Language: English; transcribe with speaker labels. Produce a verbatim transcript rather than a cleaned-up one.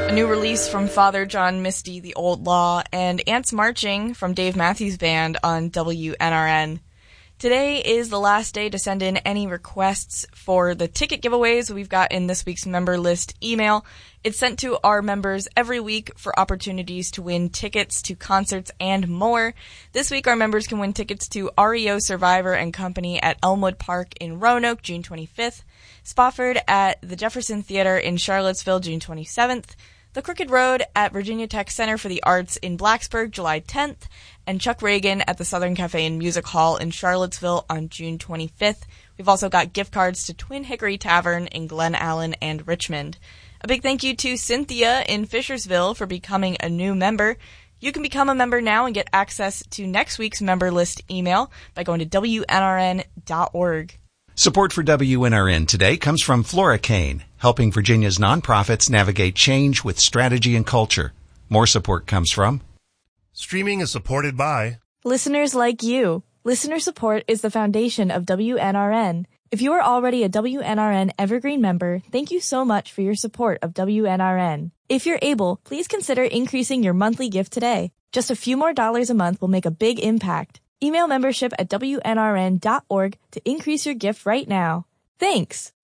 Speaker 1: A new release from Father John Misty, The Old Law, and Ants Marching from Dave Matthews Band on W N R N. Today is the last day to send in any requests for the ticket giveaways we've got in this week's member list email. It's sent to our members every week for opportunities to win tickets to concerts and more. This week, our members can win tickets to R E O Survivor and Company at Elmwood Park in Roanoke, June twenty-fifth, Spofford at the Jefferson Theater in Charlottesville, June twenty-seventh, The Crooked Road at Virginia Tech Center for the Arts in Blacksburg, July tenth, and Chuck Reagan at the Southern Cafe and Music Hall in Charlottesville on June twenty-fifth. We've also got gift cards to Twin Hickory Tavern in Glen Allen and Richmond. A big thank you to Cynthia in Fishersville for becoming a new member. You can become a member now and get access to next week's member list email by going to W N R N dot org.
Speaker 2: Support for W N R N today comes from Floricane, helping Virginia's nonprofits navigate change with strategy and culture. More support comes from
Speaker 3: Streaming is supported by
Speaker 4: listeners like you. Listener support is the foundation of W N R N. If you are already a W N R N Evergreen member, thank you so much for your support of W N R N. If you're able, please consider increasing your monthly gift today. Just a few more dollars a month will make a big impact. Email membership at W N R N dot org to increase your gift right now. Thanks!